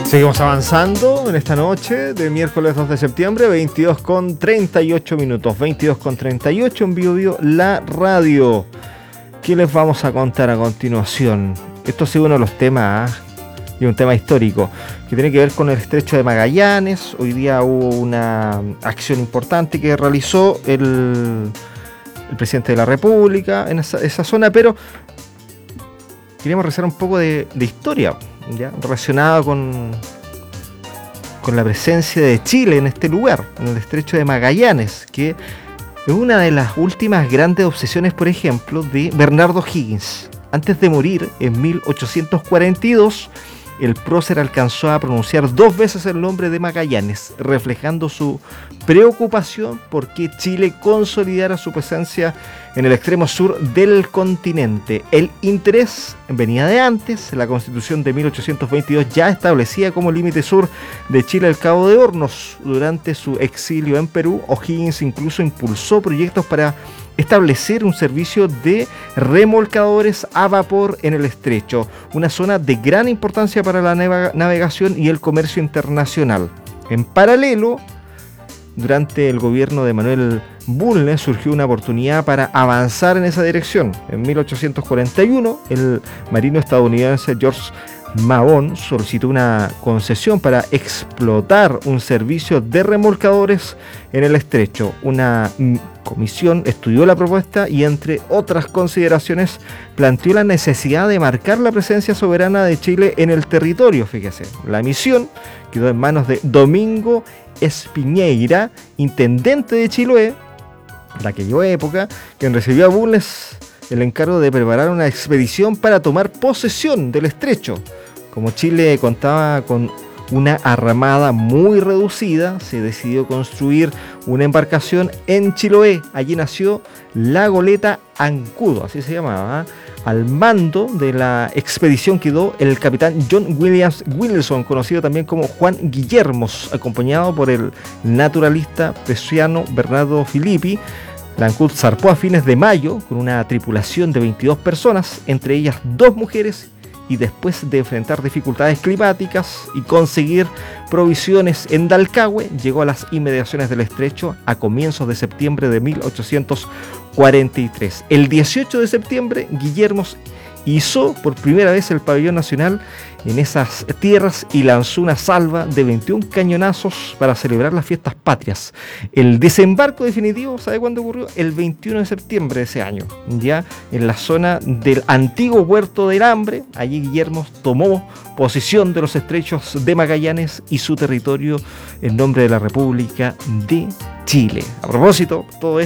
Seguimos avanzando en esta noche de miércoles 2 de septiembre, 22 con 38 minutos, 22 con 38 en Bio la radio. ¿Qué les vamos a contar a continuación? Esto ha sido uno de los temas, y un tema histórico, que tiene que ver con el estrecho de Magallanes. Hoy día hubo una acción importante que realizó el presidente de la República en esa zona, pero queríamos rezar un poco de historia, ¿ya? Relacionado con la presencia de Chile en este lugar, en el estrecho de Magallanes, que es una de las últimas grandes obsesiones, por ejemplo, de Bernardo O'Higgins. Antes de morir, en 1842, el prócer alcanzó a pronunciar 2 veces el nombre de Magallanes, reflejando su preocupación por que Chile consolidara su presencia en el extremo sur del continente. El interés venía de antes. La Constitución de 1822 ya establecía como límite sur de Chile el Cabo de Hornos. Durante su exilio en Perú, O'Higgins incluso impulsó proyectos para establecer un servicio de remolcadores a vapor en el estrecho, una zona de gran importancia para la navegación y el comercio internacional. En paralelo, durante el gobierno de Manuel Bulnes surgió una oportunidad para avanzar en esa dirección. En 1841, el marino estadounidense George Mabon solicitó una concesión para explotar un servicio de remolcadores en el estrecho. Una comisión estudió la propuesta y, entre otras consideraciones, planteó la necesidad de marcar la presencia soberana de Chile en el territorio. Fíjese, la misión quedó en manos de Domingo Espiñeira, intendente de Chiloé de aquella época, quien recibió a Bulnes el encargo de preparar una expedición para tomar posesión del estrecho. Como Chile contaba con una armada muy reducida, se decidió construir una embarcación en Chiloé. Allí nació la goleta Ancudo, así se llamaba. Al mando de la expedición quedó el capitán John Williams Wilson, conocido también como Juan Guillermos, acompañado por el naturalista prusiano Bernardo Filippi. La Ancud zarpó a fines de mayo con una tripulación de 22 personas, entre ellas 2 mujeres, y después de enfrentar dificultades climáticas y conseguir provisiones en Dalcahue, llegó a las inmediaciones del estrecho a comienzos de septiembre de 1843. El 18 de septiembre, Guillermos izó por primera vez el pabellón nacional en esas tierras y lanzó una salva de 21 cañonazos para celebrar las fiestas patrias. El desembarco definitivo, ¿sabe cuándo ocurrió? El 21 de septiembre de ese año, ya en la zona del antiguo puerto del Hambre. Allí Guillermo tomó posesión de los estrechos de Magallanes y su territorio en nombre de la República de Chile. A propósito, todo